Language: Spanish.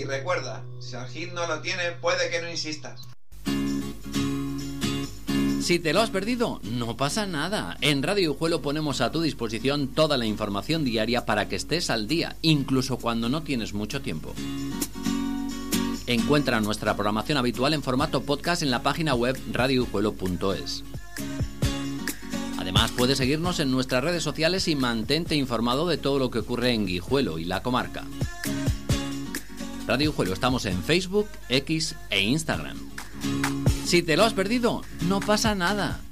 Y recuerda, si el hit no lo tiene, puede que no insistas. Si te lo has perdido, no pasa nada. En Radio Guijuelo ponemos a tu disposición toda la información diaria para que estés al día, incluso cuando no tienes mucho tiempo. Encuentra nuestra programación habitual en formato podcast en la página web radioguijuelo.es. Además, puedes seguirnos en nuestras redes sociales y mantente informado de todo lo que ocurre en Guijuelo y la comarca. Radio Guijuelo, estamos en Facebook, X e Instagram. Si te lo has perdido, no pasa nada.